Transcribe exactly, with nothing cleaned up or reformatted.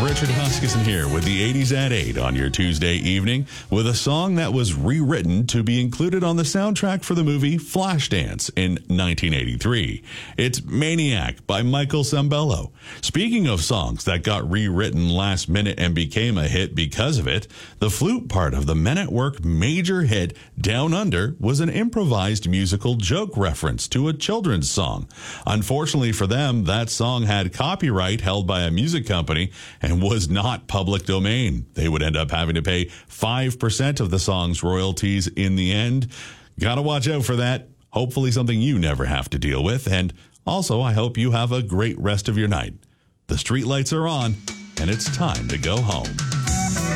Richard Huskisson here with the eighties at eight on your Tuesday evening with a song that was rewritten to be included on the soundtrack for the movie Flashdance in nineteen eighty-three. It's Maniac by Michael Sembello. Speaking of songs that got rewritten last minute and became a hit because of it, the flute part of the Men at Work major hit Down Under was an improvised musical joke reference to a children's song. Unfortunately for them, that song had copyright held by a music company and was not public domain. They would end up having to pay five percent of the song's royalties in the end. Gotta watch out for that. Hopefully something you never have to deal with. And also, I hope you have a great rest of your night. The streetlights are on, and it's time to go home.